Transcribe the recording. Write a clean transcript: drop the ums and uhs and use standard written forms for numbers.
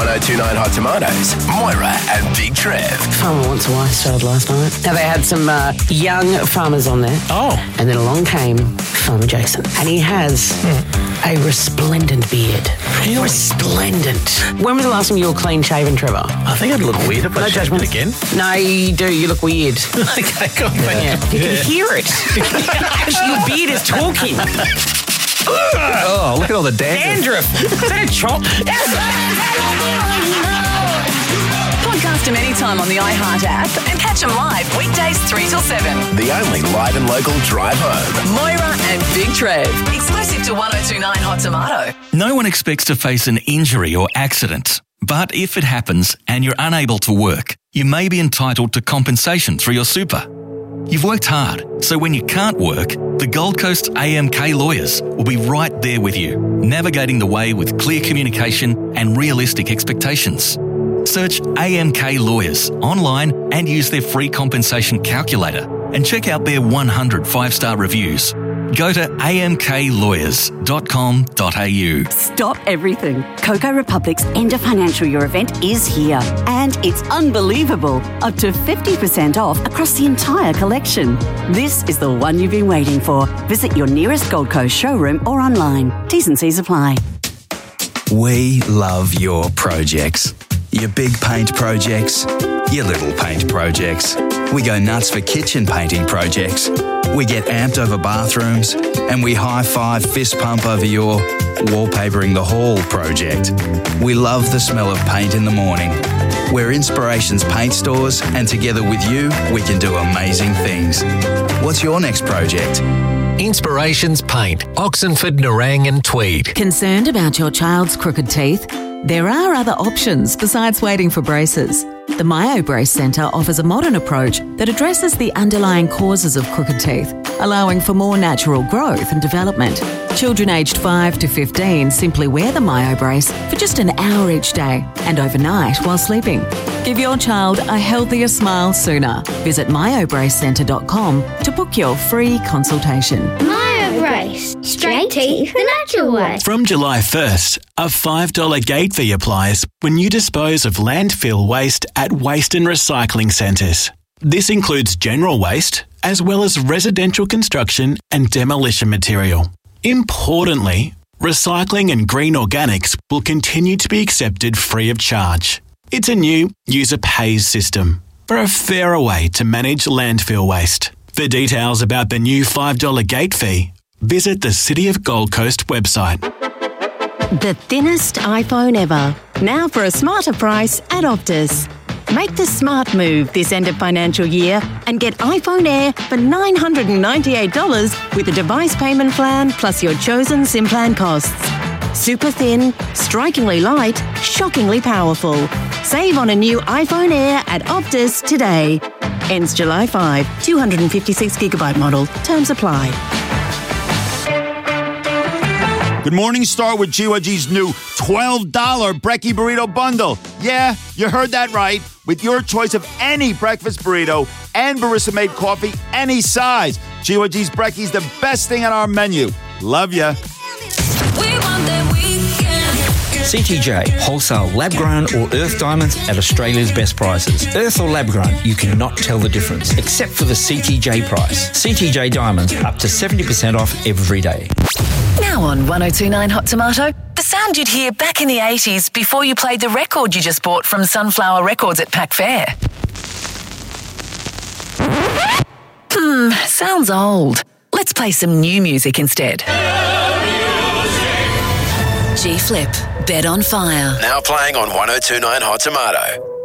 1029 Hot Tomatoes, Moira and Big Trev. Farmer Wants a Wife started last night. Now, they had some young farmers on there. Oh. And then along came Farmer Jason. And he has a resplendent beard. Really? Resplendent. When was the last time you were clean-shaven, Trevor? I think I'd look weird if I shaved it again. No, you do. You look weird. Okay, go on. Yeah. You can hear it. Actually, your beard is talking. Oh, look at all the dandruff. Dandruff. Is that a chop? Podcast them anytime on the iHeart app and catch them live weekdays 3 till 7. The only live and local drive home. Moira and Big Trev. Exclusive to 1029 Hot Tomato. No one expects to face an injury or accident. But if it happens and you're unable to work, you may be entitled to compensation through your super. You've worked hard, so when you can't work, the Gold Coast AMK lawyers will be right there with you, navigating the way with clear communication and realistic expectations. Search AMK Lawyers online and use their free compensation calculator and check out their 100 5-star reviews. Go to amklawyers.com.au. Stop everything. Coco Republic's End of Financial Year event is here. And it's unbelievable. Up to 50% off across the entire collection. This is the one you've been waiting for. Visit your nearest Gold Coast showroom or online. T's and C's apply. We love your projects. Your big paint projects, your little paint projects. We go nuts for kitchen painting projects. We get amped over bathrooms, and we high-five fist pump over your wallpapering the hall project. We love the smell of paint in the morning. We're Inspirations Paint Stores, and together with you, we can do amazing things. What's your next project? Inspirations Paint, Oxenford, Nerang and Tweed. Concerned about your child's crooked teeth? There are other options besides waiting for braces. The MyoBrace Centre offers a modern approach that addresses the underlying causes of crooked teeth, allowing for more natural growth and development. Children aged 5 to 15 simply wear the MyoBrace for just an hour each day and overnight while sleeping. Give your child a healthier smile sooner. Visit myobracecentre.com to book your free consultation. MyoBrace. Straight teeth the natural way. From July 1st, a $5 gate fee applies when you dispose of landfill waste at waste and recycling centres. This includes general waste, as well as residential construction and demolition material. Importantly, recycling and green organics will continue to be accepted free of charge. It's a new user pays system for a fairer way to manage landfill waste. For details about the new $5 gate fee, visit the City of Gold Coast website. The thinnest iPhone ever. Now for a smarter price at Optus. Make the smart move this end of financial year and get iPhone Air for $998 with a device payment plan plus your chosen SIM plan costs. Super thin, strikingly light, shockingly powerful. Save on a new iPhone Air at Optus today. Ends July 5, 256GB model. Terms apply. Good morning, start with GYG's new $12 Brekkie Burrito Bundle. Yeah, you heard that right. With your choice of any breakfast burrito and barista-made coffee, any size. GYG's Brekkie's the best thing on our menu. Love ya. CTJ, wholesale lab-grown or earth diamonds at Australia's best prices. Earth or lab-grown, you cannot tell the difference, except for the CTJ price. CTJ diamonds, up to 70% off every day. Now on 1029 Hot Tomato, the sound you'd hear back in the 80s before you played the record you just bought from Sunflower Records at Pac Fair. Sounds old. Let's play some new music instead. G-Flip, Bed on Fire. Now playing on 1029 Hot Tomato.